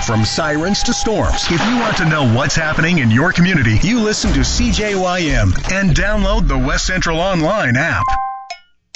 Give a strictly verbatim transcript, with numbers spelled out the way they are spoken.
from sirens to storms. If you want to know what's happening in your community, you listen to C J Y M and download the West Central Online app.